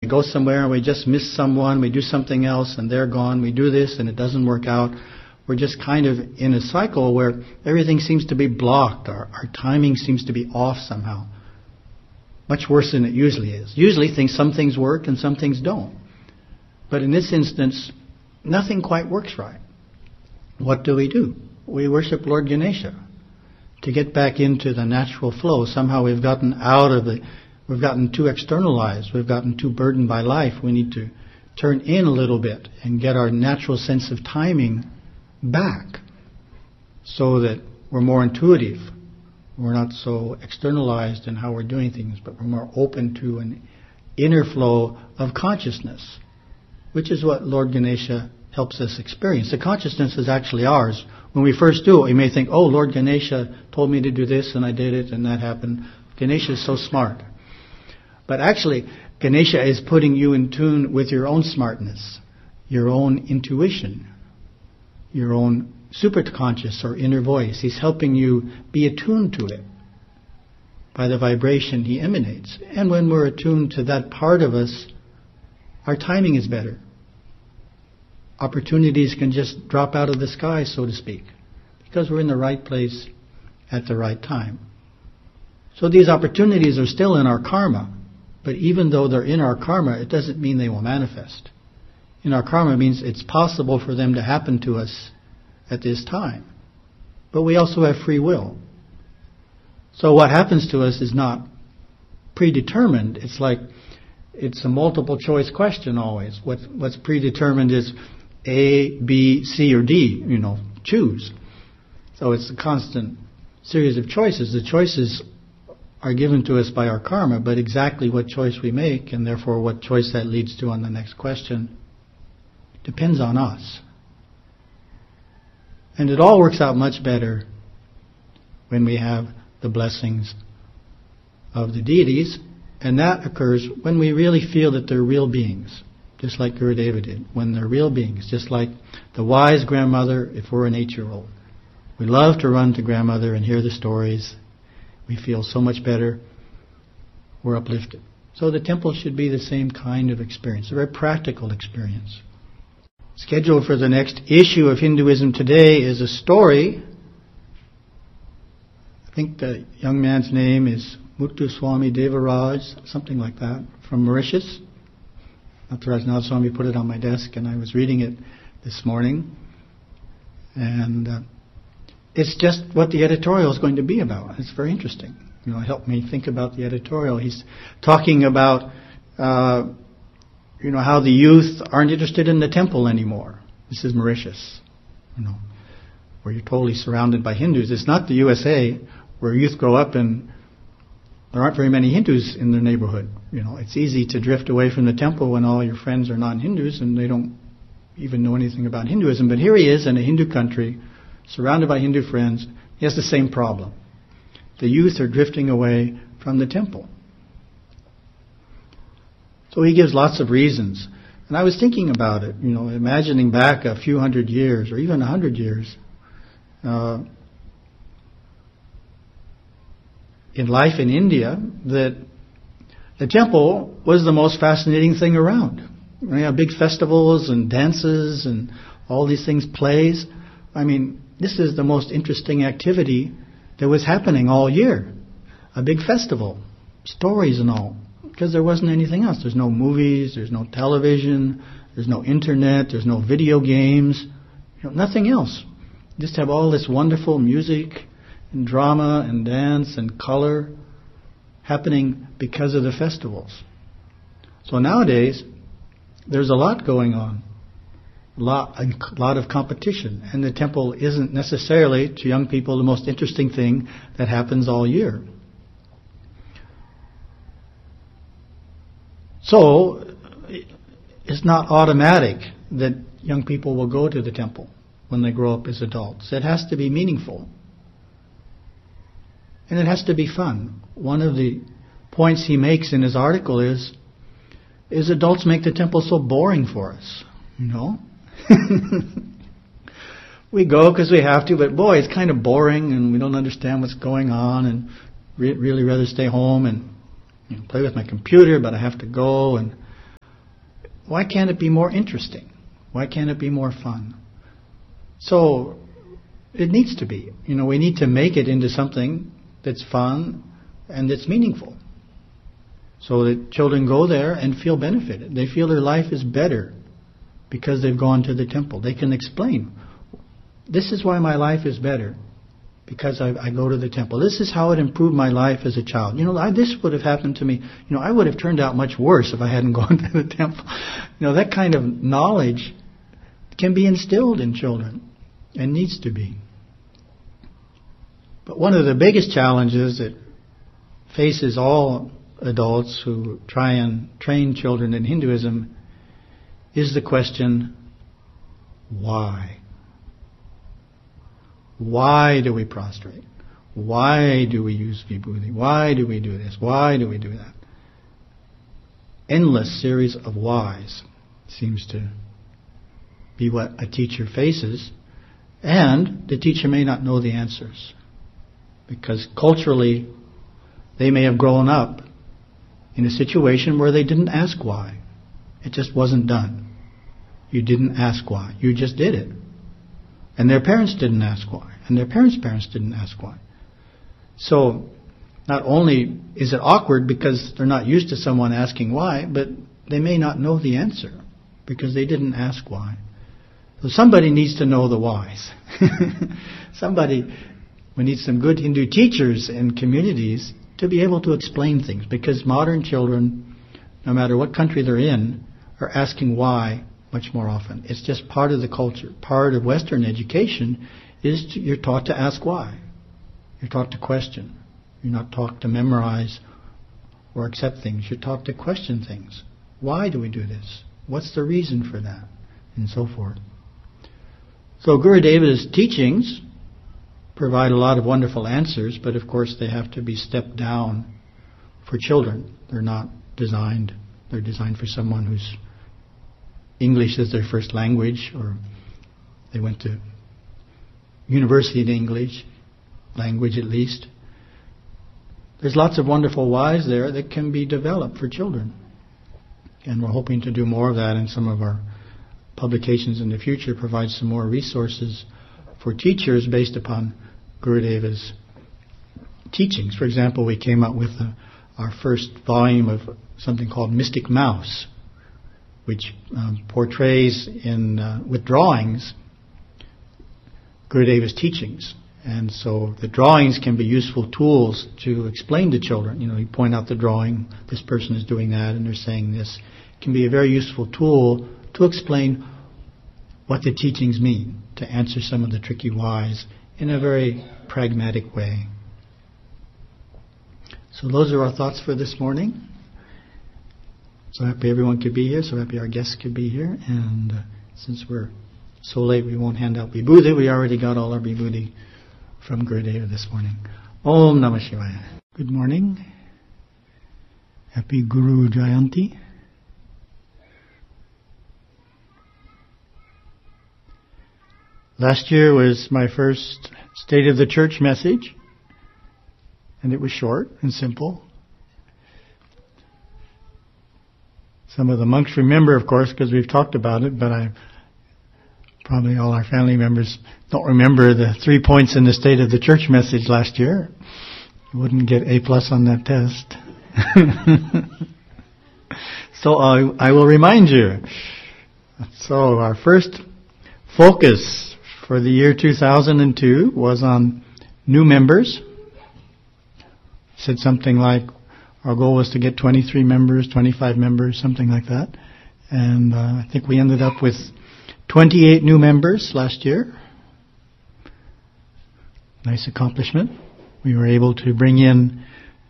go somewhere and we just miss someone, we do something else and they're gone, we do this and it doesn't work out. We're just kind of in a cycle where everything seems to be blocked. Our timing seems to be off somehow. Much worse than it usually is. Usually some things work and some things don't. But in this instance, nothing quite works right. What do? We worship Lord Ganesha to get back into the natural flow. Somehow we've gotten we've gotten too externalized. We've gotten too burdened by life. We need to turn in a little bit and get our natural sense of timing back so that we're more intuitive. We're not so externalized in how we're doing things, but we're more open to an inner flow of consciousness, which is what Lord Ganesha helps us experience. The consciousness is actually ours. When we first do it, we may think, oh, Lord Ganesha told me to do this and I did it and that happened. Ganesha is so smart. But actually, Ganesha is putting you in tune with your own smartness, your own intuition, your own superconscious or inner voice. He's helping you be attuned to it by the vibration he emanates. And when we're attuned to that part of us, our timing is better. Opportunities can just drop out of the sky, so to speak, because we're in the right place at the right time. So these opportunities are still in our karma, but even though they're in our karma, it doesn't mean they will manifest. In our karma means it's possible for them to happen to us at this time. But we also have free will. So what happens to us is not predetermined. It's a multiple choice question always. What's predetermined is A, B, C, or D, choose. So it's a constant series of choices. The choices are given to us by our karma, but exactly what choice we make, and therefore what choice that leads to on the next question, depends on us. And it all works out much better when we have the blessings of the deities, and that occurs when we really feel that they're real beings, just like Gurudeva did, when they're real beings, just like the wise grandmother if we're an 8-year-old. We love to run to grandmother and hear the stories. We feel so much better. We're uplifted. So the temple should be the same kind of experience, a very practical experience. Scheduled for the next issue of Hinduism Today is a story. I think the young man's name is Muthuswami Devaraj, something like that, from Mauritius. Nataraja Swami put it on my desk and I was reading it this morning. And it's just what the editorial is going to be about. It's very interesting. It helped me think about the editorial. He's talking about how the youth aren't interested in the temple anymore. This is Mauritius, where you're totally surrounded by Hindus. It's not the USA, where youth grow up and there aren't very many Hindus in their neighborhood. It's easy to drift away from the temple when all your friends are non-Hindus and they don't even know anything about Hinduism. But here he is in a Hindu country, surrounded by Hindu friends. He has the same problem. The youth are drifting away from the temple. So he gives lots of reasons. And I was thinking about it, imagining back a few hundred years or even 100 years in life in India, that the temple was the most fascinating thing around. We have big festivals and dances and all these things, plays. This is the most interesting activity that was happening all year. A big festival, stories and all. Because there wasn't anything else. There's no movies, there's no television, there's no internet, there's no video games, nothing else. Just have all this wonderful music and drama and dance and color happening because of the festivals. So nowadays, there's a lot going on. A lot of competition. And the temple isn't necessarily, to young people, the most interesting thing that happens all year. So, it's not automatic that young people will go to the temple when they grow up as adults. It has to be meaningful. And it has to be fun. One of the points he makes in his article is adults make the temple so boring for us, We go because we have to, but boy, it's kind of boring and we don't understand what's going on and really rather stay home and play with my computer, but I have to go. And why can't it be more interesting? Why can't it be more fun? So it needs to be. We need to make it into something that's fun and that's meaningful, so that children go there and feel benefited. They feel their life is better because they've gone to the temple. They can explain, this is why my life is better, because I go to the temple. This is how it improved my life as a child. This would have happened to me. I would have turned out much worse if I hadn't gone to the temple. That kind of knowledge can be instilled in children and needs to be. But one of the biggest challenges that faces all adults who try and train children in Hinduism is the question, why? Why do we prostrate? Why do we use vibhuti? Why do we do this? Why do we do that? Endless series of whys seems to be what a teacher faces, and the teacher may not know the answers, because culturally they may have grown up in a situation where they didn't ask why. It just wasn't done. You didn't ask why. You just did it. And their parents didn't ask why. And their parents' parents didn't ask why. So not only is it awkward because they're not used to someone asking why, but they may not know the answer because they didn't ask why. So somebody needs to know the whys. We need some good Hindu teachers in communities to be able to explain things, because modern children, no matter what country they're in, are asking why much more often. It's just part of the culture. Part of Western education is you're taught to ask why. You're taught to question. You're not taught to memorize or accept things. You're taught to question things. Why do we do this? What's the reason for that? And so forth. So Gurudeva's teachings provide a lot of wonderful answers, but of course they have to be stepped down for children. They're not designed. They're designed for someone whose English is their first language, or they went to university in English, language at least. There's lots of wonderful whys there that can be developed for children. And we're hoping to do more of that in some of our publications in the future, provide some more resources for teachers based upon Gurudeva's teachings. For example, we came up with our first volume of something called Mystic Mouse, which portrays with drawings Gurudeva's teachings. And so the drawings can be useful tools to explain to children. You point out the drawing, this person is doing that and they're saying this. It can be a very useful tool to explain what the teachings mean, to answer some of the tricky whys in a very pragmatic way. So those are our thoughts for this morning. So happy everyone could be here, so happy our guests could be here. And since we're so late, we won't hand out vibhuti. We already got all our vibhuti from Gurudeva this morning. Om Namah Shivaya. Good morning. Happy Guru Jayanti. Last year was my first State of the Church message, and it was short and simple. Some of the monks remember, of course, because we've talked about it, but probably all our family members don't remember the 3 points in the State of the Church message last year. You wouldn't get A+ on that test. So I will remind you. So our first focus for the year 2002 was on new members. Said something like our goal was to get 23 members, 25 members, something like that. And I think we ended up with 28 new members last year. Nice accomplishment. We were able to bring in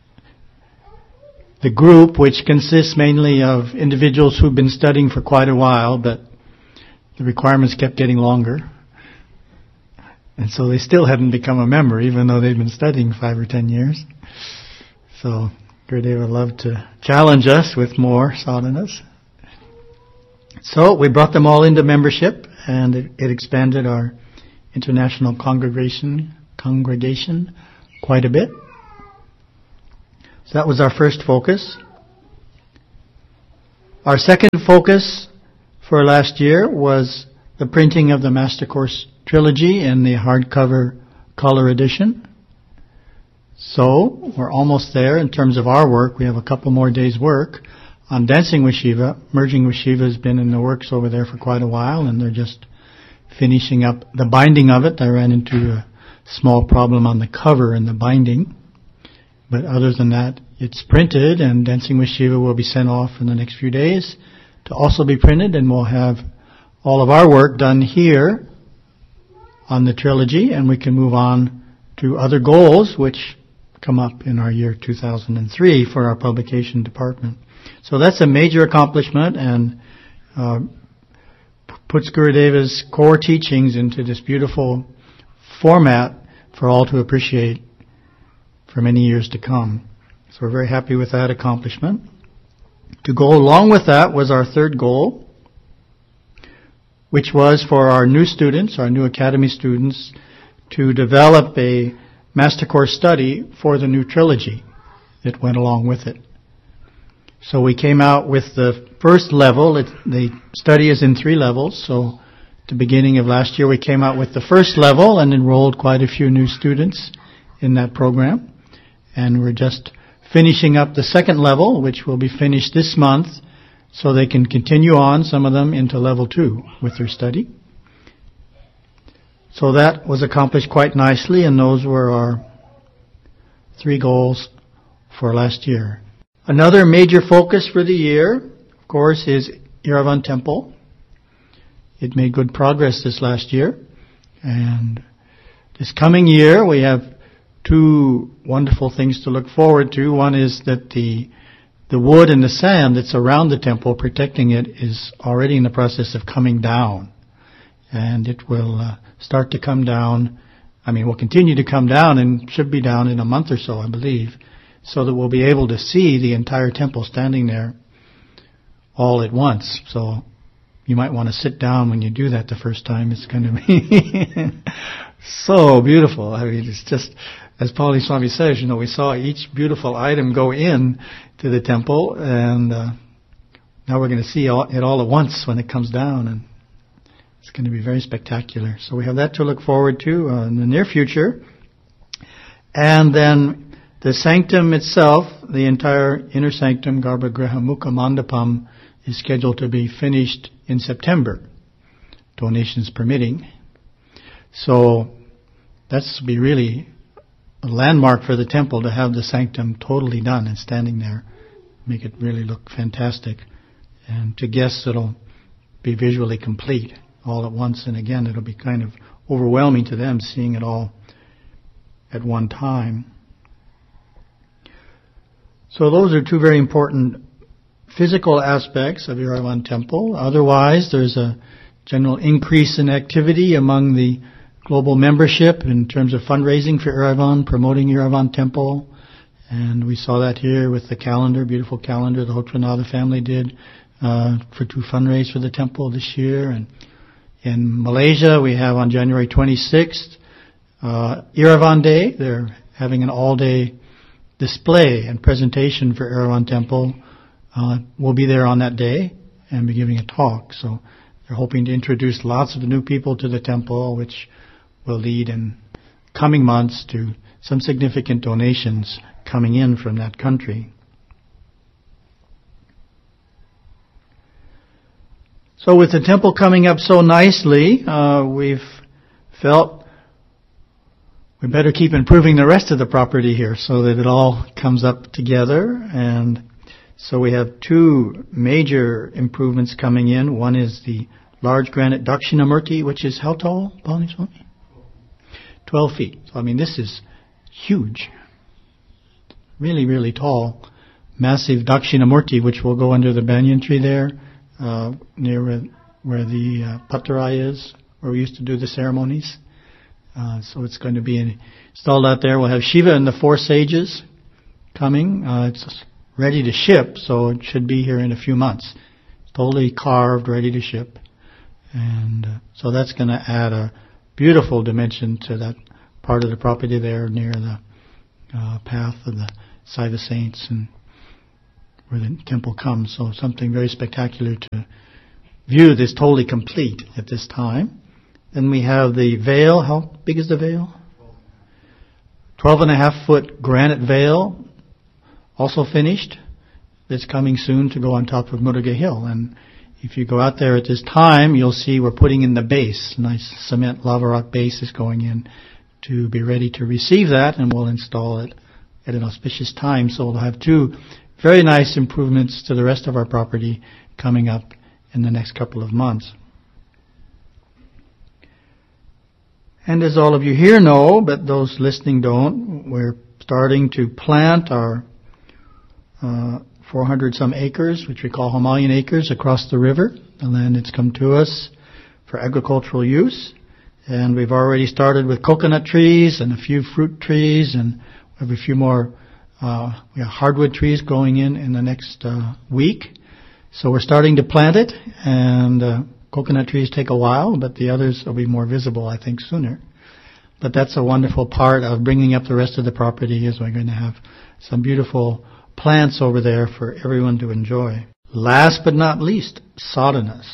the group, which consists mainly of individuals who've been studying for quite a while, but the requirements kept getting longer. And so they still hadn't become a member, even though they'd been studying 5 or 10 years. So Gurudeva loved to challenge us with more sadhanas. So we brought them all into membership, and it expanded our international congregation quite a bit. So that was our first focus. Our second focus for last year was the printing of the Master Course Trilogy in the hardcover color edition. So, we're almost there in terms of our work. We have a couple more days' work on Dancing with Shiva. Merging with Shiva has been in the works over there for quite a while, and they're just finishing up the binding of it. I ran into a small problem on the cover and the binding. But other than that, it's printed, and Dancing with Shiva will be sent off in the next few days to also be printed, and we'll have all of our work done here on the trilogy, and we can move on to other goals which come up in our year 2003 for our publication department. So that's a major accomplishment, and puts Gurudeva's core teachings into this beautiful format for all to appreciate for many years to come. So we're very happy with that accomplishment. To go along with that was our third goal, which was for our new students, our new academy students, to develop a Master Course study for the new trilogy that went along with it. So we came out with the first level. The study is in 3 levels. So at the beginning of last year, we came out with the first level and enrolled quite a few new students in that program. And we're just finishing up the second level, which will be finished this month, so they can continue on, some of them, into level 2 with their study. So that was accomplished quite nicely, and those were our 3 goals for last year. Another major focus for the year, of course, is Eravan Temple. It made good progress this last year, and this coming year we have 2 wonderful things to look forward to. One is that the wood and the sand that's around the temple, protecting it, is already in the process of coming down. And it will start to come down. Will continue to come down and should be down in a month or so, I believe, so that we'll be able to see the entire temple standing there all at once. So you might want to sit down when you do that the first time. It's going to be so beautiful. It's just, as Pauli Swami says, we saw each beautiful item go in to the temple, and now we're going to see it all at once when it comes down, and it's going to be very spectacular. So we have that to look forward to in the near future. And then the sanctum itself, the entire inner sanctum, Garbhagriha Mukha Mandapam, is scheduled to be finished in September, donations permitting. So that's to be really a landmark for the temple, to have the sanctum totally done and standing there, make it really look fantastic. And to guests, it'll be visually complete all at once. And again, it'll be kind of overwhelming to them seeing it all at one time. So those are 2 very important physical aspects of Eravan Temple. Otherwise, there's a general increase in activity among the global membership in terms of fundraising for Eravan, promoting Eravan Temple. And we saw that here with the calendar, beautiful calendar the Hotranada family did to fundraise for the temple this year. And in Malaysia, we have on January 26th, Eravan Day. They're having an all-day display and presentation for Eravan Temple. We'll be there on that day and be giving a talk. So they're hoping to introduce lots of new people to the temple, which will lead in coming months to some significant donations coming in from that country. So with the temple coming up so nicely, we've felt we better keep improving the rest of the property here so that it all comes up together. And so we have 2 major improvements coming in. One is the large granite Dakshinamurti, which is how tall, Pauli Swami? 12 feet. So this is huge. Really, really tall. Massive Dakshinamurti, which will go under the banyan tree there, near where the Patarai is, where we used to do the ceremonies. So it's going to be installed out there. We'll have Shiva and the 4 sages coming. It's ready to ship, so it should be here in a few months. Totally carved, ready to ship. And so that's going to add a beautiful dimension to that part of the property there near the path of the Saiva Saints, and where the temple comes. So something very spectacular to view. This totally complete at this time. Then we have the veil. How big is the veil? 12.5-foot granite veil, also finished. It's coming soon to go on top of Muruge Hill. And if you go out there at this time, you'll see we're putting in the base. Nice cement lava rock base is going in to be ready to receive that, and we'll install it at an auspicious time. So we'll have two very nice improvements to the rest of our property coming up in the next couple of months. And as all of you here know, but those listening don't, we're starting to plant our 400 some acres, which we call Himalayan acres, across the river, the land that's come to us for agricultural use. And we've already started with coconut trees and a few fruit trees, and we have a few more we have hardwood trees going in the next week. So we're starting to plant it, and coconut trees take a while, but the others will be more visible, I think, sooner. But that's a wonderful part of bringing up the rest of the property, is we're going to have some beautiful plants over there for everyone to enjoy. Last but not least, sadhanas.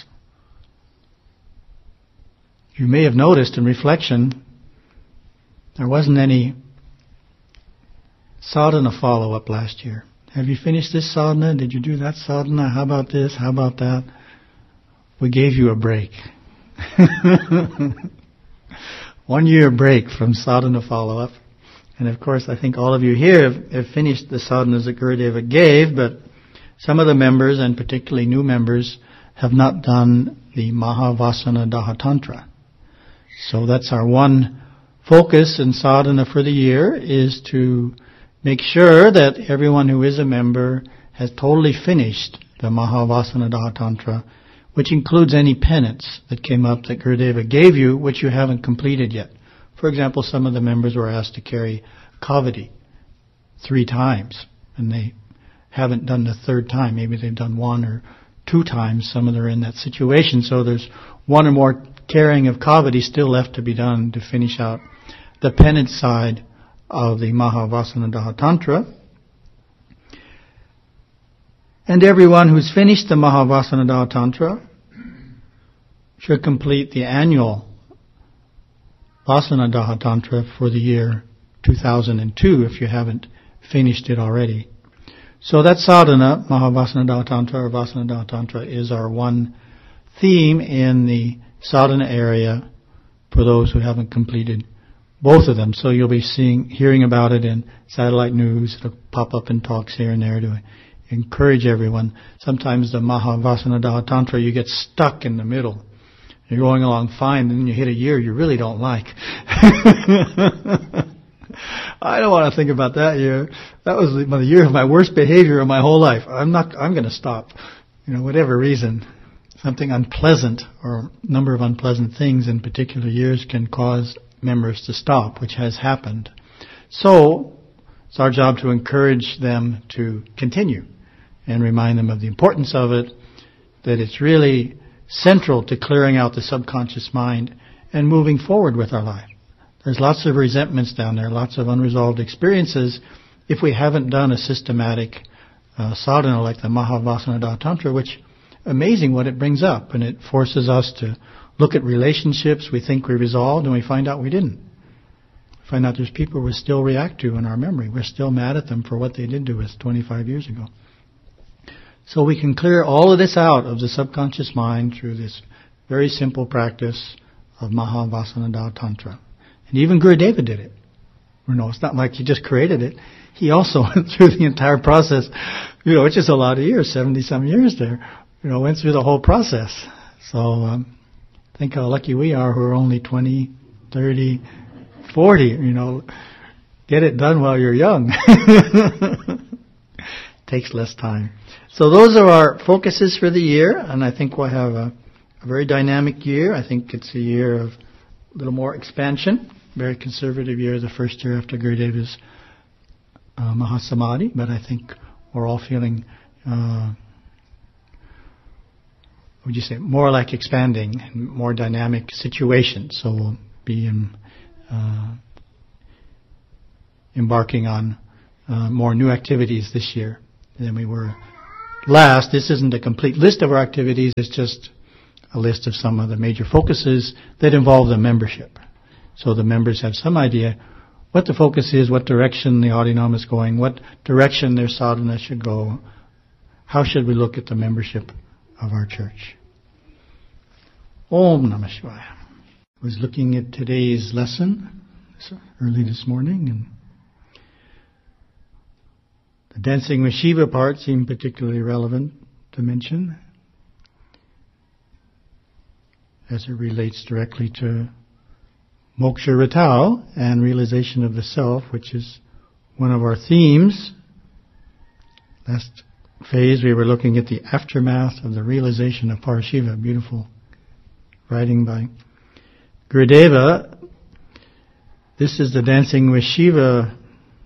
You may have noticed in reflection, there wasn't any sadhana follow-up last year. Have you finished this sadhana? Did you do that sadhana? How about this? How about that? We gave you a break. 1 year break from sadhana follow-up. And of course, I think all of you here have finished the sadhanas that Gurudeva gave, but some of the members, and particularly new members, have not done the Mahavasana Daha Tantra. So that's our one focus in sadhana for the year, is to make sure that everyone who is a member has totally finished the Mahavasana Daha Tantra, which includes any penance that came up that Gurudeva gave you, which you haven't completed yet. For example, some of the members were asked to carry kavadi 3 times, and they haven't done the 3rd time. Maybe they've done 1 or 2 times. Some of them are in that situation. So there's 1 or more carrying of kavadi still left to be done to finish out the penance side of the Mahavasana Daha Tantra. And everyone who's finished the Mahavasana Daha Tantra should complete the annual Vasana Daha Tantra for the year 2002 if you haven't finished it already. So that sadhana, Mahavasana Daha Tantra or Vasana Daha Tantra, is our one theme in the sadhana area for those who haven't completed both of them. So you'll be hearing about it in satellite news. It'll pop up in talks here and there to encourage everyone. Sometimes the Mahavasana Daha Tantra, you get stuck in the middle. You're going along fine, and then you hit a year you really don't like. I don't want to think about that year. That was the year of my worst behavior of my whole life. I'm going to stop. Whatever reason. Something unpleasant or a number of unpleasant things in particular years can cause members to stop, which has happened. So it's our job to encourage them to continue and remind them of the importance of it, that it's really central to clearing out the subconscious mind and moving forward with our life. There's lots of resentments down there, lots of unresolved experiences if we haven't done a systematic sadhana like the Mahavasana Daha Tantra, which amazing what it brings up, and it forces us to look at relationships we think we resolved and we find out we didn't. We find out there's people we still react to in our memory. We're still mad at them for what they did to us 25 years ago. So we can clear all of this out of the subconscious mind through this very simple practice of Mahavasana Daha Tantra. And even Gurudeva did it. It's not like he just created it. He also went through the entire process, which is a lot of years, 70-some years there. Went through the whole process. So think how lucky we are who are only 20, 30, 40, Get it done while you're young. Takes less time. So those are our focuses for the year, and I think we'll have a very dynamic year. I think it's a year of a little more expansion, very conservative year, the first year after Gurudeva's Mahasamadhi, but I think we're all feeling, more like expanding and more dynamic situations. So we'll be embarking on more new activities this year than we were last, this isn't a complete list of our activities, it's just a list of some of the major focuses that involve the membership. So the members have some idea what the focus is, what direction the Adinam is going, what direction their sadhana should go, how should we look at the membership of our church. Om Namah Shivaya. I was looking at today's lesson early this morning, and the dancing with Shiva part seemed particularly relevant to mention as it relates directly to Moksha Ratau and realization of the self, which is one of our themes. Last phase we were looking at the aftermath of the realization of Parashiva, beautiful writing by Gurudeva. This is the dancing with Shiva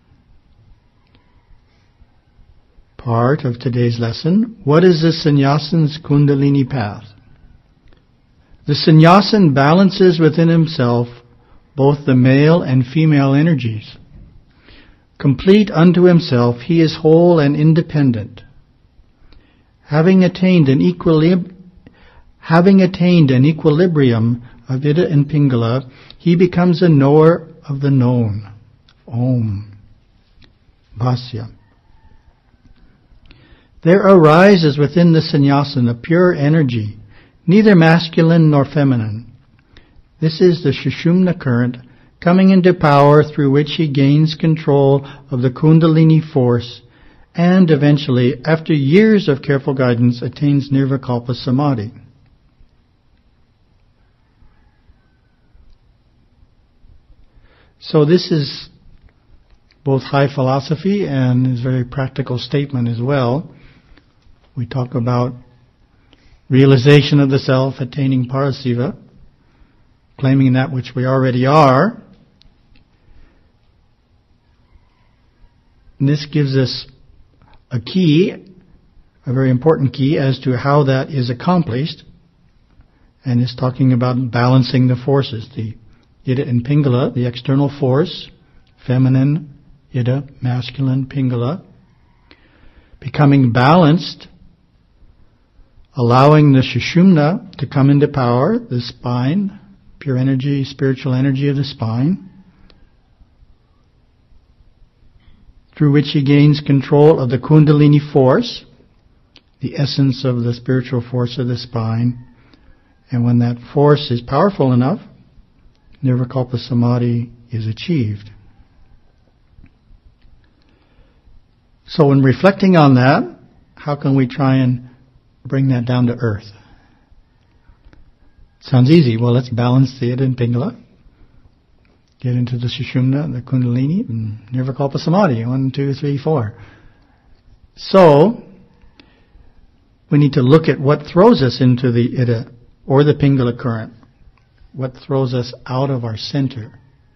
part of today's lesson. What is the sannyasin's Kundalini path? The sannyasin balances within himself both the male and female energies. Complete unto himself, he is whole and independent. Having attained an equilibrium of Ida and Pingala, he becomes a knower of the known. Om. Bhasya. There arises within the sannyasin a pure energy, neither masculine nor feminine. This is the Sushumna current coming into power through which he gains control of the Kundalini force and eventually, after years of careful guidance, attains Nirvikalpa Samadhi. So this is both high philosophy and is a very practical statement as well. We talk about realization of the self, attaining Parasiva, claiming that which we already are. And this gives us a key, a very important key as to how that is accomplished. And it's talking about balancing the forces, the Ida and Pingala, the external force, feminine, Ida, masculine, Pingala, becoming balanced, allowing the Sushumna to come into power, the spine, pure energy, spiritual energy of the spine, through which he gains control of the Kundalini force, the essence of the spiritual force of the spine. And when that force is powerful enough, Nirvikalpa Samadhi is achieved. So when reflecting on that, how can we try and bring that down to earth? Sounds easy. Well, let's balance the Ida and Pingala. Get into the Sushumna, the Kundalini, and Nirvikalpa Samadhi. 1, 2, 3, 4. So, we need to look at what throws us into the Ida or the Pingala current. What throws us out of our center.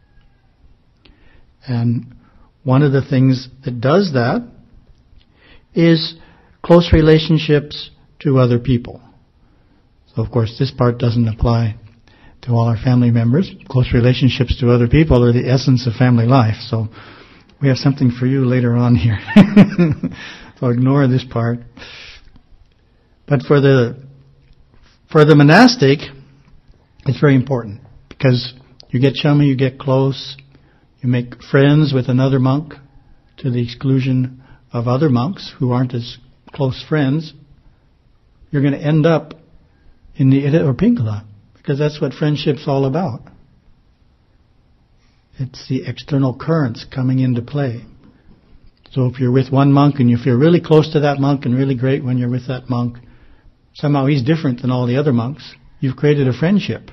And one of the things that does that is close relationships to other people. So, of course, this part doesn't apply to all our family members. Close relationships to other people are the essence of family life. So, we have something for you later on here. So, ignore this part. But for the monastic, it's very important because you get chummy, you get close, you make friends with another monk to the exclusion of other monks who aren't as close friends. You're going to end up in the Ida or Pingala, because that's what friendship's all about. It's the external currents coming into play. So if you're with one monk and you feel really close to that monk and really great when you're with that monk, somehow he's different than all the other monks, you've created a friendship.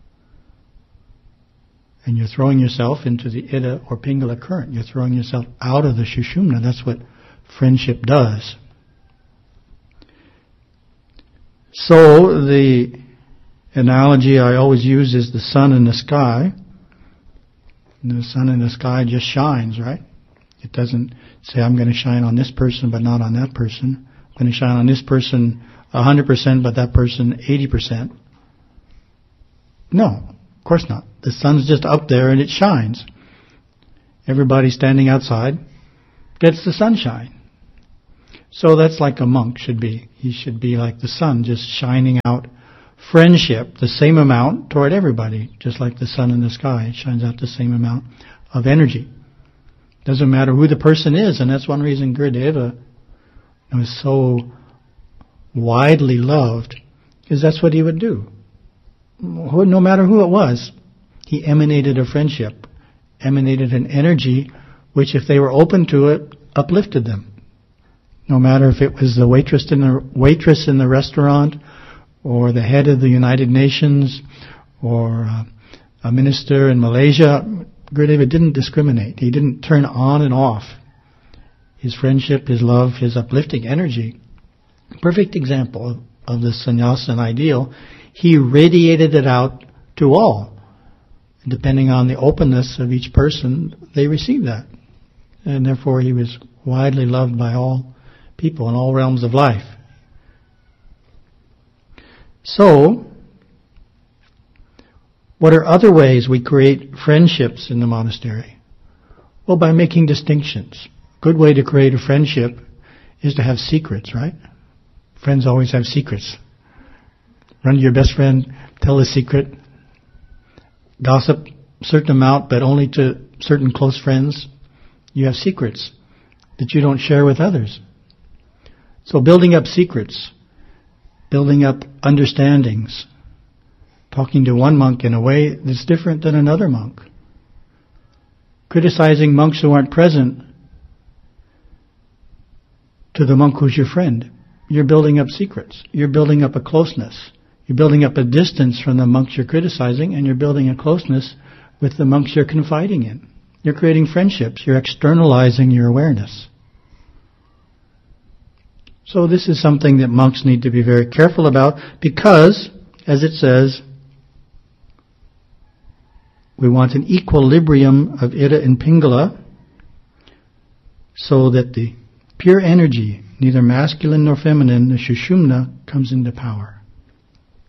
And you're throwing yourself into the Ida or Pingala current. You're throwing yourself out of the Sushumna. That's what friendship does. So the analogy I always use is the sun in the sky. And the sun in the sky just shines, right? It doesn't say, I'm going to shine on this person but not on that person. I'm going to shine on this person 100% but that person 80%. No, of course not. The sun's just up there and it shines. Everybody standing outside gets the sunshine. So that's like a monk should be. He should be like the sun, just shining out friendship, the same amount toward everybody, just like the sun in the sky. It shines out the same amount of energy. Doesn't matter who the person is, and that's one reason Gurudeva was so widely loved, is that's what he would do. No matter who it was, he emanated a friendship, emanated an energy which, if they were open to it, uplifted them. No matter if it was the waitress in the restaurant, or the head of the United Nations, or a minister in Malaysia, Gurudeva didn't discriminate. He didn't turn on and off. His friendship, his love, his uplifting energy. Perfect example of the sannyasin ideal. He radiated it out to all. Depending on the openness of each person, they received that. And therefore he was widely loved by all people in all realms of life. So, what are other ways we create friendships in the monastery? Well, by making distinctions. A good way to create a friendship is to have secrets, right? Friends always have secrets. Run to your best friend, tell a secret. Gossip a certain amount, but only to certain close friends. You have secrets that you don't share with others. So building up secrets, building up understandings, talking to one monk in a way that's different than another monk. Criticizing monks who aren't present to the monk who's your friend. You're building up secrets. You're building up a closeness. You're building up a distance from the monks you're criticizing, and you're building a closeness with the monks you're confiding in. You're creating friendships. You're externalizing your awareness. So this is something that monks need to be very careful about because, as it says, we want an equilibrium of Ida and Pingala so that the pure energy, neither masculine nor feminine, the Sushumna, comes into power.